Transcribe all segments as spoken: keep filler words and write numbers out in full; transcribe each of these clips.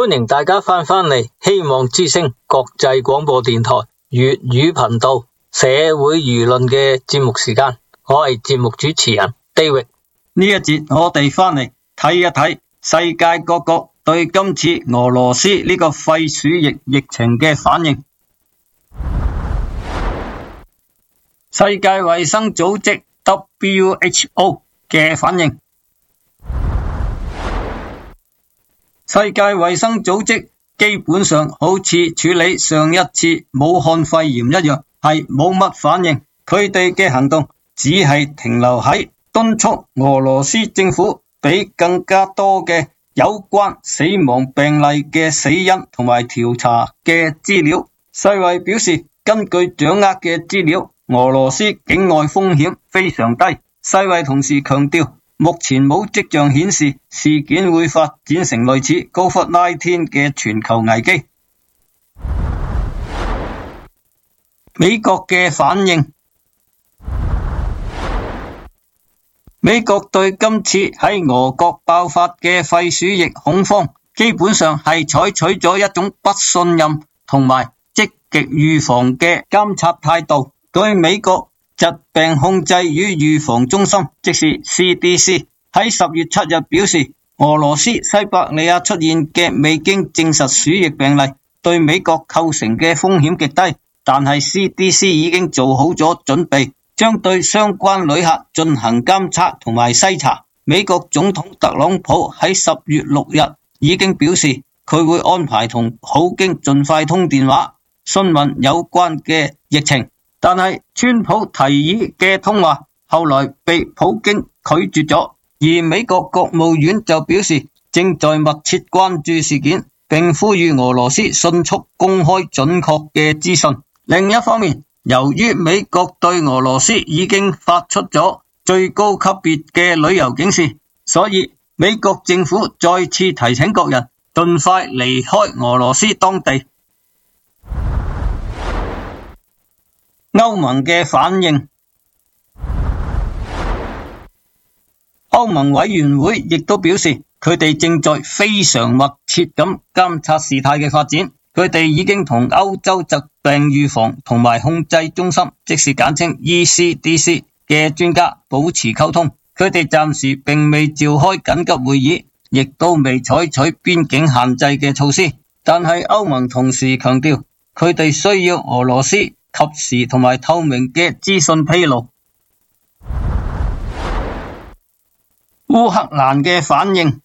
歡迎大家翻返嚟希望之聲國際廣播電台粵語頻道社會輿論嘅節目時間，我係節目主持人 David。 呢一節我哋翻嚟睇一睇世界各國對今次俄羅斯呢個肺鼠疫疫情嘅反應。世界衛生組織 W H O 嘅反應。世界衛生組織基本上好似處理上一次武漢肺炎一樣，係冇乜反應。佢哋嘅行動只係停留喺敦促俄羅斯政府俾更加多嘅有關死亡病例嘅死因同埋調查嘅資料。世衛表示，根據掌握嘅資料，俄羅斯境外風險非常低。世衛同時強調，目前冇跡象顯示事件會發展成類似 COVID 十九 嘅全球危機。美國嘅反應。美國對今次喺俄國爆發嘅肺鼠疫恐慌，基本上係採取咗一種不信任同埋積極預防嘅監察態度。對美國疾病控制與預防中心，即是 C D C， 喺十月七日表示，俄羅斯西伯利亞出現嘅未經證實鼠疫病例對美國構成嘅風險極低，但係 C D C 已經做好咗準備，將對相關旅客進行監測同埋篩查。美國總統特朗普喺十月六日已經表示，佢會安排同普京盡快通電話，詢問有關嘅疫情。但係川普提議嘅通話後來被普京拒絕咗，而美國國務院就表示正在密切關注事件，並呼籲俄羅斯迅速公開準確嘅資訊。另一方面，由於美國對俄羅斯已經發出咗最高級別嘅旅遊警示，所以美國政府再次提醒國人盡快離開俄羅斯當地。歐盟嘅反應。歐盟委員會亦都表示，佢哋正在非常密切咁監察事態嘅發展。佢哋已經同歐洲疾病預防同埋控制中心，即是簡稱 E C D C 嘅專家保持溝通。佢哋暫時並未召開緊急會議，亦都未採取邊境限制嘅措施。但係歐盟同時強調，佢哋需要俄羅斯及時同埋透明嘅資訊披露。烏克蘭嘅反應。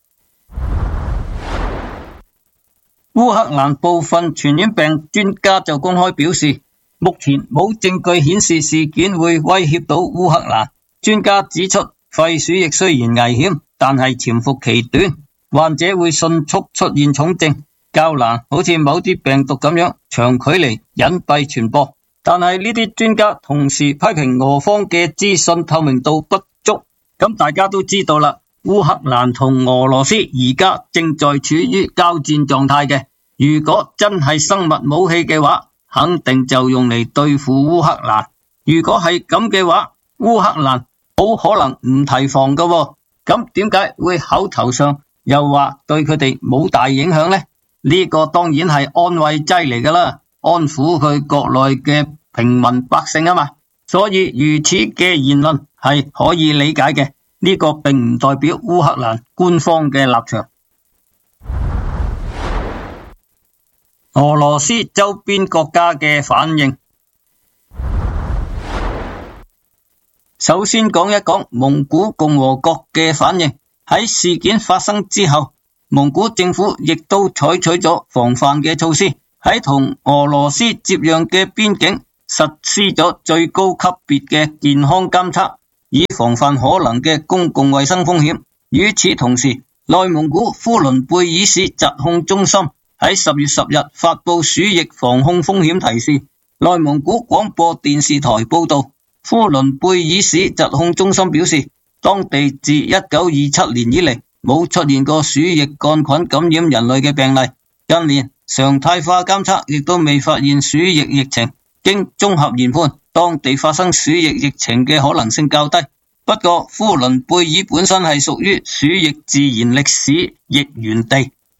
烏克蘭部分傳染病專家就公開表示，目前冇證據顯示事件會威脅到烏克蘭。專家指出，肺鼠疫雖然危險，但係潛伏期短，患者會迅速出現重症，較難好似某啲病毒咁樣長距離隱蔽傳播。但係呢啲專家同時批評俄方嘅資訊透明度不足。咁大家都知道啦，烏克蘭同俄羅斯而家正在處於交戰狀態嘅。如果真係生物武器嘅話，肯定就用嚟對付烏克蘭。如果係咁嘅話，烏克蘭好可能唔提防噶喎。咁點解會口頭上又話對佢哋冇大影響呢？呢個當然係安慰劑嚟噶啦，安撫佢國內嘅平民百姓啊嘛。所以如此嘅言論係可以理解嘅。呢個並唔代表烏克蘭官方嘅立場。俄羅斯周邊國家嘅反應。首先講一講蒙古共和國嘅反應。喺事件發生之後，蒙古政府亦都採取咗防範嘅措施，喺同俄羅斯接壤嘅邊境實施咗最高級別嘅健康監測，以防範可能嘅公共衛生風險。與此同時，內蒙古呼倫貝爾市疾控中心喺十月十日發布鼠疫防控風險提示。內蒙古廣播電視台報道，呼倫貝爾市疾控中心表示，當地自一九二七年以嚟冇出現過鼠疫桿菌感染人類嘅病例。近年常態化監測亦都未發現鼠疫疫情。經綜合研判，當地發生鼠疫疫情嘅可能性較低。不過呼倫貝爾本身係屬於鼠疫自然歷史疫源地，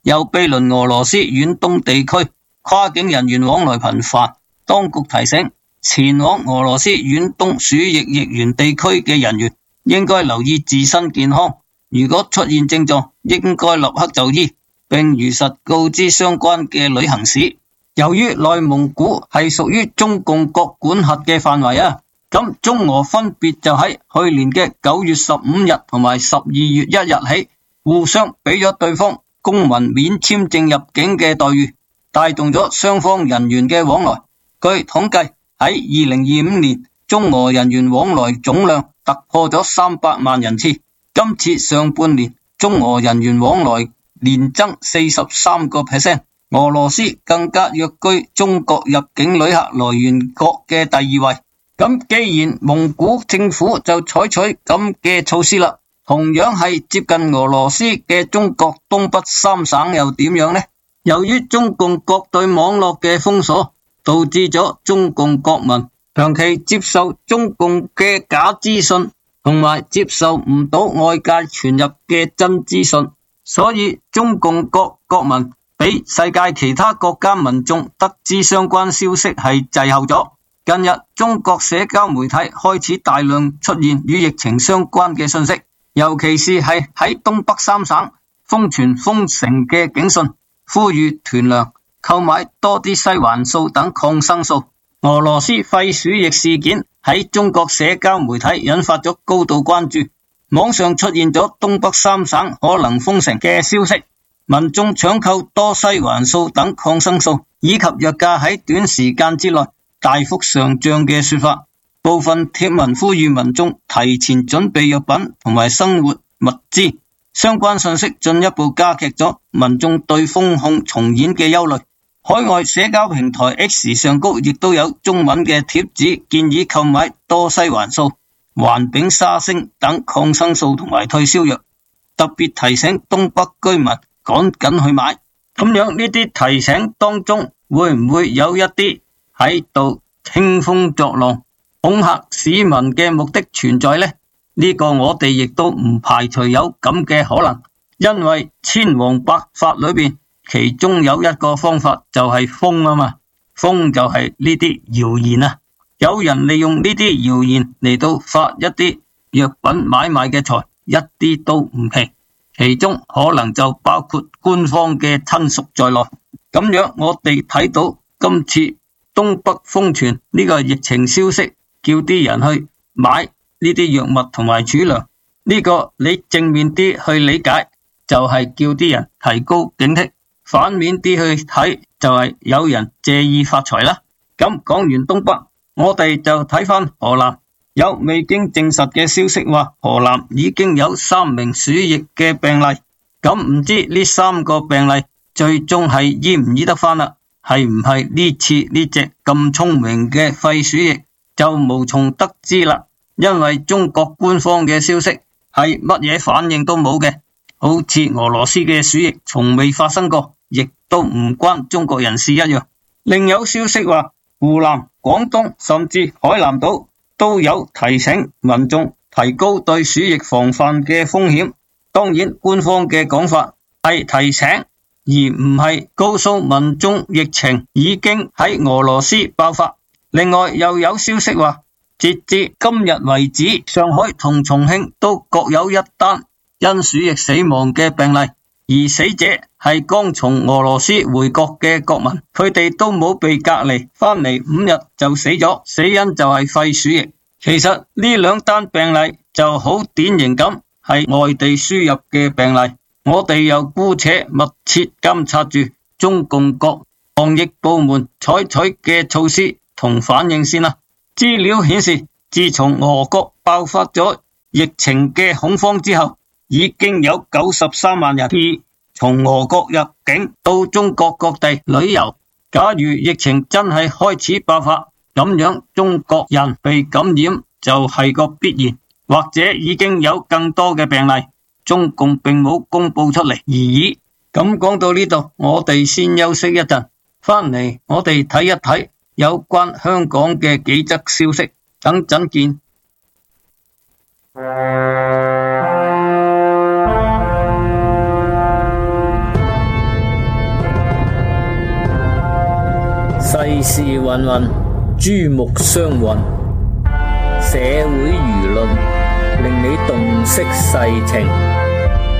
又毗鄰俄羅斯遠東地區，跨境人員往來頻繁。當局提醒前往俄羅斯遠東鼠疫疫源地區嘅人員應該留意自身健康，如果出現症狀，應該立刻就醫，並如實告知相關嘅旅行史。由於內蒙古係屬於中共國管轄嘅範圍啊，咁中俄分別就喺去年嘅九月十五日同埋十二月一日起，互相俾咗對方公民免簽證入境嘅待遇，帶動咗雙方人員嘅往來。據統計，喺二零二五年，中俄人員往來總量突破咗三百萬人次。今次上半年，中俄人員往來連增四十三個 percent。俄羅斯更加躍居中國入境旅客來源國嘅第二位。咁既然蒙古政府就採取咁嘅措施啦，同樣係接近俄羅斯嘅中國東北三省又點樣呢？由於中共國對網絡嘅封鎖，導致咗中共國民長期接受中共嘅假資訊，同埋接受唔到外界傳入嘅真資訊，所以中共國國民比世界其他國家民眾得知相關消息係滯後咗。近日中國社交媒體開始大量出現與疫情相關嘅信息，尤其是係喺東北三省瘋傳封城嘅警訊，呼籲囤糧、購買多啲西環素等抗生素。俄羅斯肺鼠疫事件喺中國社交媒體引發咗高度關注，網上出現咗東北三省可能封城嘅消息，民眾搶購多西環素等抗生素，以及藥價喺短時間之內大幅上漲嘅說法。部分貼文呼籲民眾提前準備藥品同埋生活物資，相關信息進一步加劇咗民眾對封控重演嘅憂慮。海外社交平台 X 上高亦都有中文嘅貼紙，建議購買多西環素、環丙沙星等抗生素同埋退燒藥，特別提醒東北居民趕緊去買。咁樣呢啲提醒當中會唔會有一啲喺度興風作浪、恐嚇市民嘅目的存在呢？呢個我哋亦都唔排除有咁嘅可能，因為千王百法裏邊，其中有一個方法就係封啊嘛，封就係呢啲謠言啊。有人利用呢啲謠言嚟到發一啲藥品買賣嘅財，一啲都唔奇，其中可能就包括官方嘅親屬在內。咁樣我哋睇到今次東北瘋傳呢個疫情消息，叫啲人去買呢啲藥物同埋儲糧，呢個你正面啲去理解就係叫啲人提高警惕，反面啲去睇就係有人借意發財啦。咁講完東北，我哋就睇翻河南，有未經證實嘅消息話河南已經有三名鼠疫嘅病例。咁唔知呢三個病例最終係醫唔醫得翻啦？係唔係呢次呢隻咁聰明嘅肺鼠疫就無從得知啦？因為中國官方嘅消息係乜嘢反應都冇嘅，好似俄羅斯嘅鼠疫從未發生過，亦都唔關中國人事一樣。另有消息話湖南、廣東甚至海南島都有提醒民眾提高對鼠疫防範嘅風險。當然官方嘅講法係提醒，而唔係告訴民眾疫情已經喺俄羅斯爆發。另外又有消息話，截至今日為止，上海同重慶都各有一單因鼠疫死亡嘅病例，而死者係剛從俄羅斯回國嘅國民，佢哋都冇被隔離，翻嚟五日就死咗，死因就係肺鼠疫。其實呢兩單病例就好典型咁係外地輸入嘅病例，我哋又姑且密切監察住中共各防疫部門採取嘅措施同反應先啦。資料顯示，自從俄國爆發咗疫情嘅恐慌之後，已經有九十三萬人次從俄國入境到中國各地旅遊。假如疫情真係開始爆發，咁樣中國人被感染就係個必然，或者已經有更多嘅病例，中共並冇公布出嚟而已。咁講到呢度，我哋先休息一陣，翻嚟我哋睇一睇有關香港嘅幾則消息，等陣見。 世事芸芸，珠目相混，社會輿論令你洞悉世情。